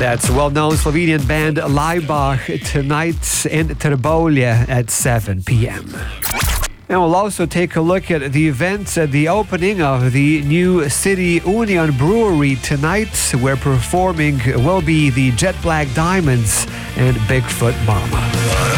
That's a well-known Slovenian band Laibach tonight in Trbovlje at 7 p.m. And we'll also take a look at the events at the opening of the new City Union Brewery tonight, where performing will be the Jet Black Diamonds and Bigfoot Mama.